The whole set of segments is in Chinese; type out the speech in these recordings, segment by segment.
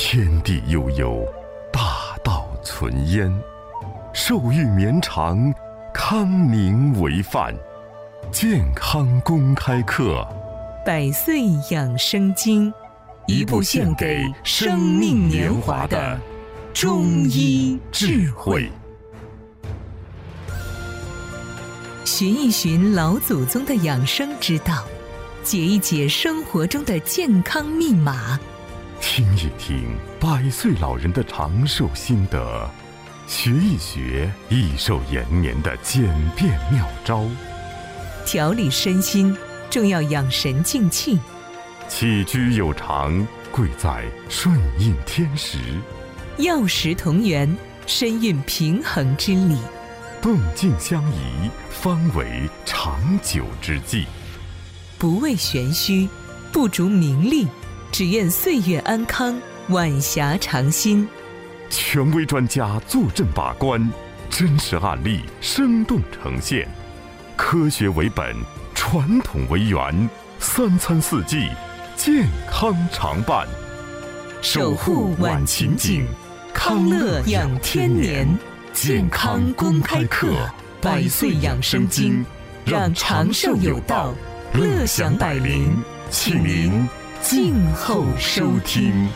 天地悠悠，大道存焉。寿育绵长，康宁为范。健康公开课， 百岁养生经，一部献给生命年华的中医智慧。寻一寻老祖宗的养生之道，解一解生活中的健康密码， 听一听百岁老人的长寿心得，学一学益寿延年的简便妙招。 调理身心，重要养神静气。 起居有常，贵在顺应天时。 药食同源，身运平衡之理。 动静相宜，方为长久之计。 不为玄虚，不逐名利，只愿岁月安康，晚霞长新。 权威专家坐镇把关，真实案例生动呈现。科学为本，传统为源，三餐四季，健康常伴。 守护晚晴景，康乐养天年。健康公开课，百岁养生经，让长寿有道，乐享百龄，请您静候收听。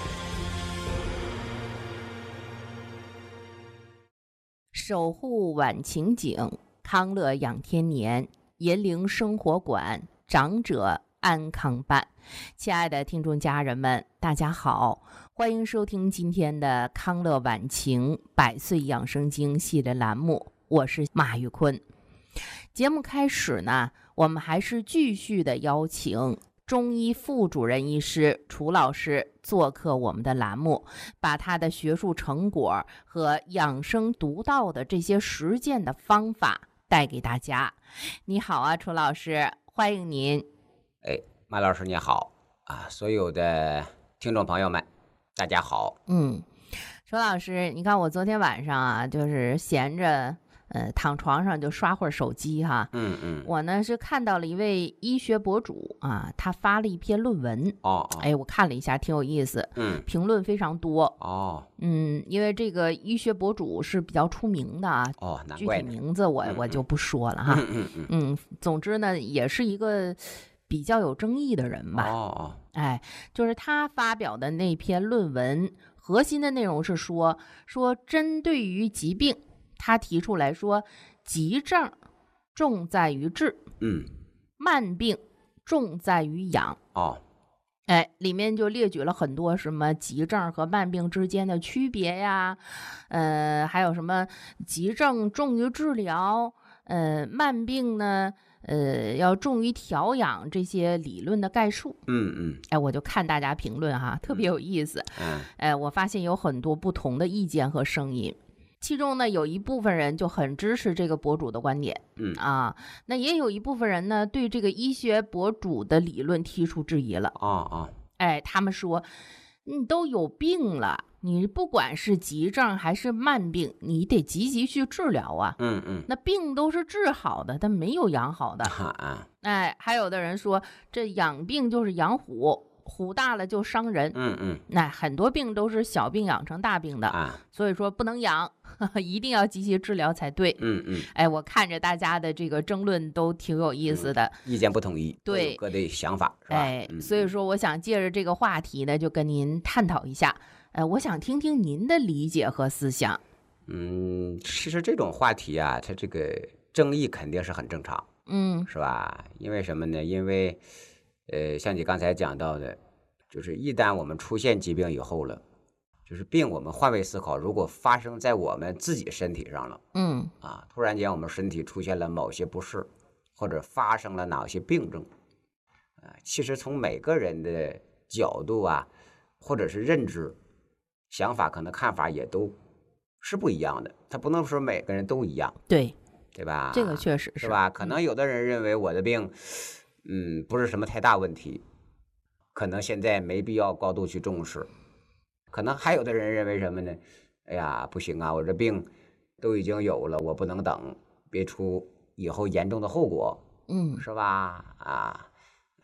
守护晚晴景，康乐养天年，银铃生活馆，长者安康办。亲爱的听众家人们，大家好，欢迎收听今天的康乐晚晴百岁养生经系列栏目，我是马玉坤。节目开始呢，我们还是继续的邀请中医副主任医师楚老师做客我们的栏目，把他的学术成果和养生独到的这些实践的方法带给大家。你好啊，楚老师，欢迎您。 马老师你好啊，所有的听众朋友们大家好。 楚老师，你看我昨天晚上啊，就是闲着躺床上就刷会儿手机哈。我呢是看到了一位医学博主啊，他发了一篇论文。我看了一下，挺有意思。评论非常多。因为这个医学博主是比较出名的啊。具体名字我就不说了哈。总之呢，也是一个比较有争议的人吧。就是他发表的那篇论文，核心的内容是说针对于疾病，他提出来说，急症重在于治，慢病重在于养。里面就列举了很多什么急症和慢病之间的区别呀，还有什么急症重于治疗，慢病呢要重于调养，这些理论的概述。我就看大家评论哈，特别有意思。我发现有很多不同的意见和声音，其中呢有一部分人就很支持这个博主的观点。那也有一部分人呢对这个医学博主的理论提出质疑了。他们说你都有病了，你不管是急症还是慢病，你得积极去治疗啊。那病都是治好的，但没有养好的。还有的人说这养病就是养虎，虎大了就伤人。那很多病都是小病养成大病的。所以说不能养，一定要积极治疗才对。我看着大家的这个争论都挺有意思的。 意见不统一，对，各的想法是吧？ 所以说我想借着这个话题呢，就跟您探讨一下。我想听听您的理解和思想。 其实这种话题啊，它这个争议肯定是很正常。是吧？因为什么呢？因为像你刚才讲到的，就是一旦我们出现疾病以后了，就是病我们换位思考，如果发生在我们自己身体上了，突然间我们身体出现了某些不适，或者发生了哪些病症，其实从每个人的角度啊，或者是认知、想法，可能看法也都是不一样的。他不能说每个人都一样，对吧？ 这个确实是吧？可能有的人认为我的病，不是什么太大问题，可能现在没必要高度去重视。可能还有的人认为什么呢？哎呀，不行啊，我这病都已经有了，我不能等，别出以后严重的后果，是吧？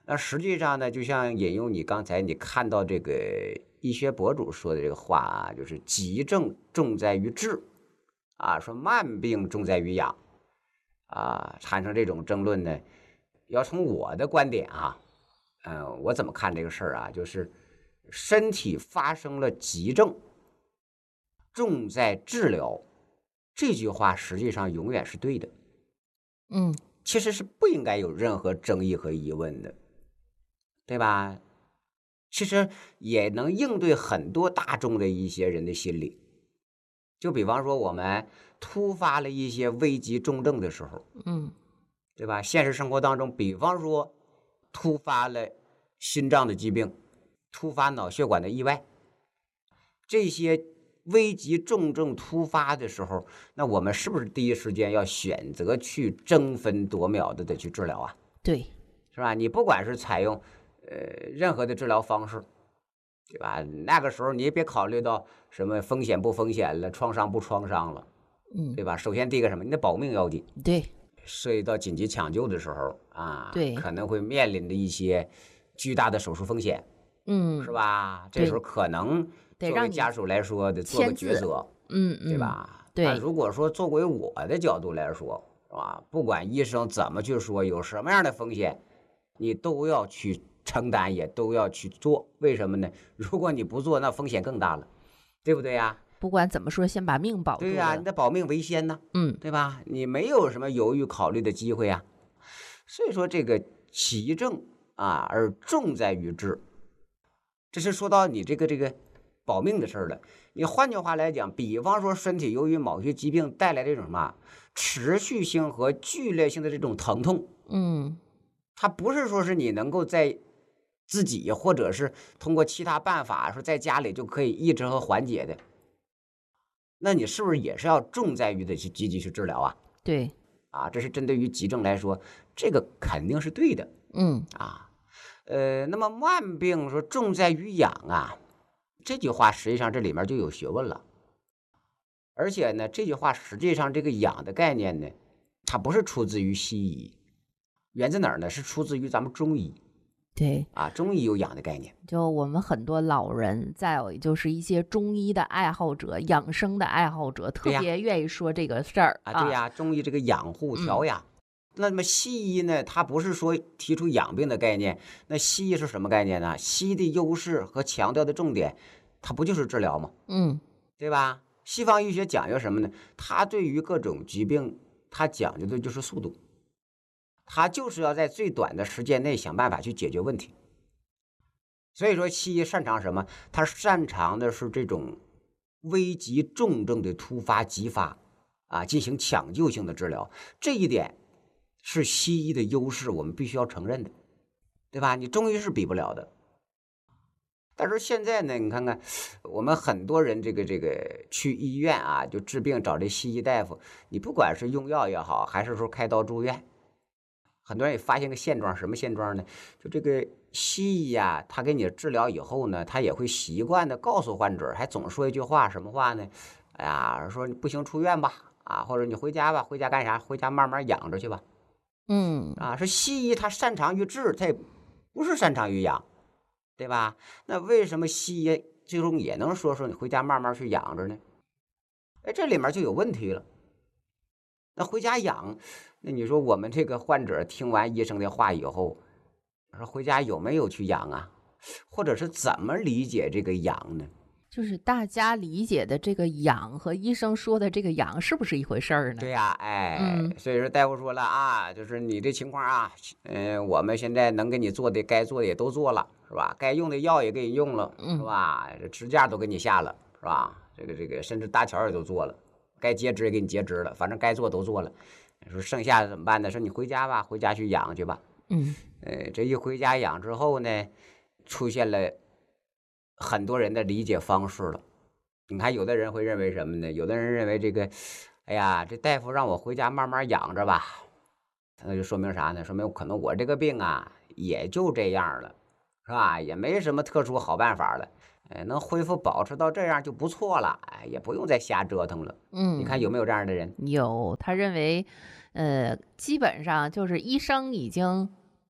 那实际上呢，就像引用你刚才你看到这个医学博主说的这个话啊，就是急症重在于治啊，说慢病重在于养啊，产生这种争论呢，要从我的观点啊，我怎么看这个事儿啊，就是身体发生了急症，重在治疗，这句话实际上永远是对的。其实是不应该有任何争议和疑问的，对吧？其实也能应对很多大众的一些人的心理。就比方说我们突发了一些危急重症的时候，对吧？现实生活当中，比方说突发了心脏的疾病，突发脑血管的意外，这些危急重症突发的时候，那我们是不是第一时间要选择去争分夺秒的去治疗啊？ 对， 是吧？你不管是采用任何的治疗方式，对吧？那个时候你也别考虑到什么风险不风险了，创伤不创伤了，对吧？首先第一个什么，你的保命要紧。 对， 涉及到紧急抢救的时候啊， 对， 可能会面临的一些巨大的手术风险，是吧？这时候可能作为家属来说得做个抉择，对吧？ 对。 但如果说作为我的角度来说，是吧？不管医生怎么去说，有什么样的风险，你都要去承担，也都要去做。为什么呢？如果你不做，那风险更大了，对不对呀？ 不管怎么说，先把命保住。 对呀，你的保命为先呢，对吧？你没有什么犹豫考虑的机会啊。所以说这个急症啊，而重在于治，这是说到你这个保命的事儿了。你换句话来讲，比方说身体由于某些疾病带来这种什么持续性和剧烈性的这种疼痛，它不是说是你能够在自己或者是通过其他办法说在家里就可以抑制和缓解的。那你是不是也是要重在于的去积极去治疗啊？ 对， 啊，这是针对于急症来说，这个肯定是对的。那么慢病说重在于养啊，这句话实际上这里面就有学问了。而且呢，这句话实际上这个养的概念呢，它不是出自于西医，源自哪儿呢？是出自于咱们中医。 对啊，中医有养的概念， 就我们很多老人，再有就是一些中医的爱好者、养生的爱好者，特别愿意说这个事儿啊。对呀，中医这个养护调养。那么西医呢，它不是说提出养病的概念，那西医是什么概念呢？西医的优势和强调的重点，它不就是治疗吗？对吧？西方医学讲究什么呢？它对于各种疾病，它讲究的就是速度。他就是要在最短的时间内想办法去解决问题。所以说西医擅长什么？他擅长的是这种危急重症的突发急发啊，进行抢救性的治疗。这一点是西医的优势，我们必须要承认的，对吧？你中医是比不了的。但是现在呢，你看看我们很多人这个去医院啊，就治病找这西医大夫，你不管是用药也好，还是说开刀住院，很多人也发现个现状，什么现状呢？就这个西医呀，他给你治疗以后呢，他也会习惯的告诉患者，还总说一句话，什么话呢？哎呀，说你不行出院吧，啊，或者你回家吧，回家干啥？回家慢慢养着去吧。说西医他擅长于治，他也不是擅长于养，对吧？那为什么西医最终也能说你回家慢慢去养着呢？哎，这里面就有问题了。那回家养，那你说我们这个患者听完医生的话以后，说回家有没有去养啊？或者是怎么理解这个养呢？ 就是大家理解的这个养和医生说的这个养是不是一回事儿呢？ 对呀，所以说大夫说了啊，就是你这情况啊，我们现在能给你做的该做的也都做了，是吧？该用的药也给你用了，是吧？这支架都给你下了，是吧？这个甚至搭桥也都做了。该截肢也给你截肢了，反正该做都做了。说剩下的怎么办呢？说你回家吧，回家去养去吧。这一回家养之后呢，出现了很多人的理解方式了。你看，有的人会认为什么呢？有的人认为这个，哎呀，这大夫让我回家慢慢养着吧，那就说明啥呢？说明可能我这个病啊，也就这样了，是吧？也没什么特殊好办法了。能恢复保持到这样就不错了，也不用再瞎折腾了。你看有没有这样的人？ 有，他认为，基本上就是医生已经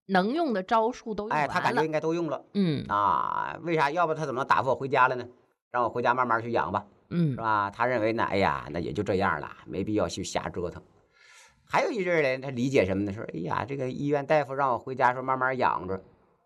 能用的招数都用完了， 他感觉应该都用了。为啥？要不他怎么能打发我回家了呢？让我回家慢慢去养吧。是吧？他认为呢，哎呀，那也就这样了，没必要去瞎折腾。还有一阵人，他理解什么呢？说，哎呀，这个医院大夫让我回家说慢慢养着。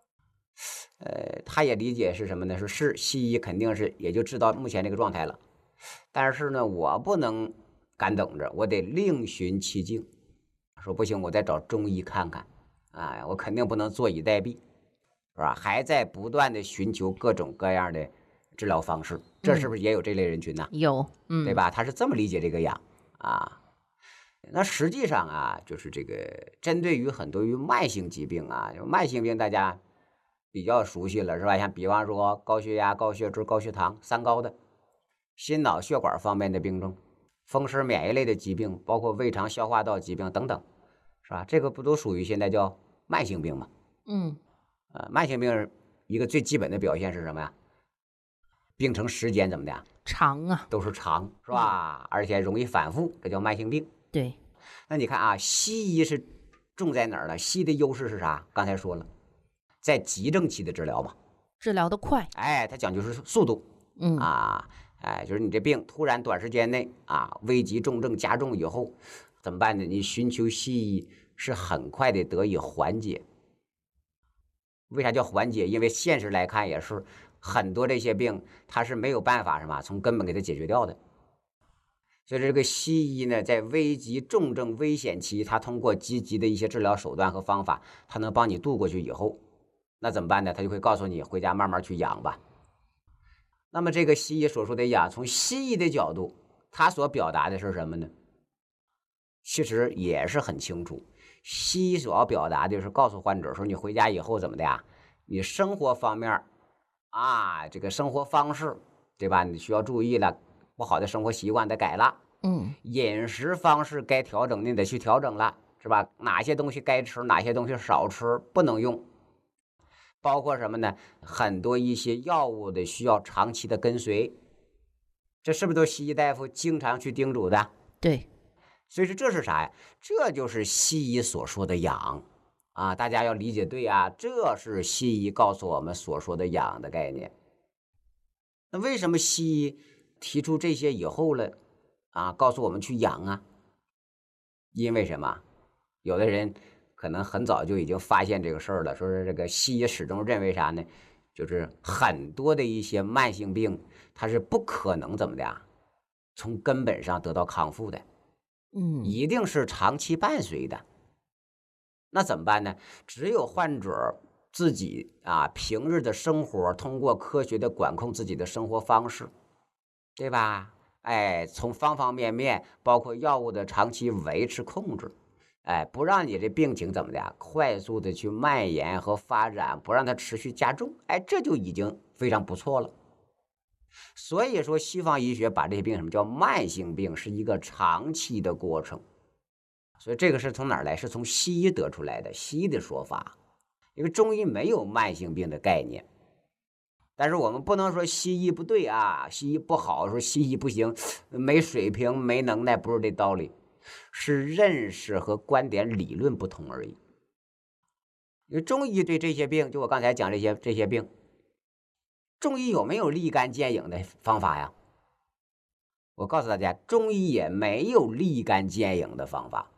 他也理解是什么呢？说是西医肯定是也就知道目前这个状态了，但是呢，我不能干等着，我得另寻其境。说不行，我再找中医看看。我肯定不能坐以待毙，是吧？还在不断的寻求各种各样的治疗方式，这是不是也有这类人群呢？ 有， 对吧？他是这么理解这个养啊。那实际上啊，就是这个针对于很多于慢性疾病啊，慢性病大家比较熟悉了，是吧？像比方说高血压、高血脂、高血糖三高的，心脑血管方面的病症，风湿免疫类的疾病，包括胃肠消化道疾病等等，是吧？这个不都属于现在叫慢性病吗？慢性病一个最基本的表现是什么呀？病程时间怎么的？ 长啊， 都是长，是吧？而且容易反复，这叫慢性病。 对。 那你看啊，西医是重在哪儿呢？西医的优势是啥？刚才说了，在急症期的治疗嘛， 治疗的快。 它讲究是速度。就是你这病突然短时间内危急重症加重以后，怎么办呢？你寻求西医是很快的得以缓解。为啥叫缓解？因为现实来看也是很多这些病它是没有办法什么从根本给它解决掉的。所以这个西医呢，在危急重症危险期，它通过积极的一些治疗手段和方法，它能帮你度过去以后，那怎么办呢？他就会告诉你回家慢慢去养吧。那么这个西医所说的养，从西医的角度，它所表达的是什么呢？其实也是很清楚，西医所要表达的是告诉患者说，你回家以后怎么的呀？你生活方面这个生活方式，对吧？你需要注意了，不好的生活习惯得改了。饮食方式该调整你得去调整了，是吧？哪些东西该吃，哪些东西少吃，不能用。包括什么呢？很多一些药物的需要长期的跟随，这是不是都西医大夫经常去叮嘱的？ 对。 所以说这是啥呀？这就是西医所说的养大家要理解对这是西医告诉我们所说的养的概念。那为什么西医提出这些以后了告诉我们去养因为什么？有的人可能很早就已经发现这个事儿了，说是这个西医始终认为啥呢？就是很多的一些慢性病它是不可能怎么的从根本上得到康复的。一定是长期伴随的。那怎么办呢？只有患者自己平日的生活通过科学的管控自己的生活方式，对吧？从方方面面，包括药物的长期维持控制，不让你这病情怎么的快速的去蔓延和发展，不让它持续加重，这就已经非常不错了。所以说西方医学把这些病什么叫慢性病，是一个长期的过程。所以这个是从哪儿来？是从西医得出来的，西医的说法。因为中医没有慢性病的概念。但是我们不能说西医不对西医不好，说西医不行，没水平没能耐，不是这道理，是认识和观点理论不同而已。因为中医对这些病，就我刚才讲这些病，中医有没有立竿见影的方法呀？我告诉大家，中医也没有立竿见影的方法。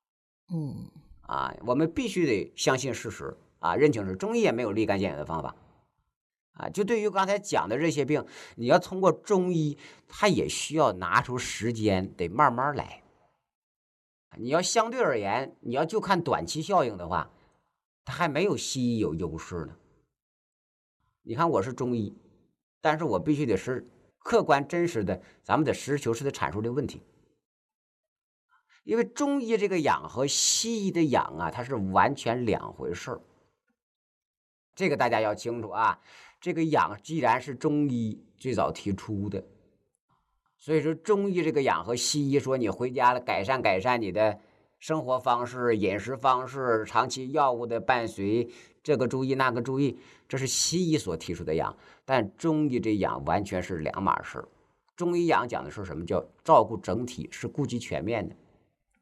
我们必须得相信事实认清是中医也没有立竿见影的方法就对于刚才讲的这些病，你要通过中医，它也需要拿出时间，得慢慢来。你要相对而言，你要就看短期效应的话，它还没有西医有优势呢。你看我是中医，但是我必须得是客观真实的，咱们得实事求是的阐述这个问题。因为中医这个养和西医的养它是完全两回事。这个大家要清楚这个养既然是中医最早提出的，所以说中医这个养和西医说你回家了改善你的生活方式、饮食方式、长期药物的伴随，这个注意那个注意，这是西医所提出的养。但中医这养完全是两码事。中医养讲的是什么？叫照顾整体，是顾及全面的。